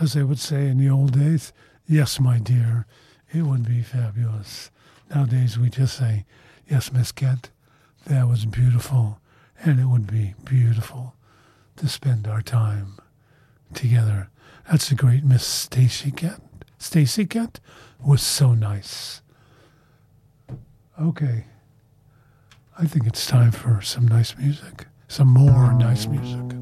as they would say in the old days, yes, my dear, it would be fabulous. Nowadays we just say, yes, Miss Kent, that was beautiful, and it would be beautiful to spend our time together. That's the great Miss Stacy Kent. Stacy Kent was so nice. Okay. I think it's time for some nice music. Some more nice music.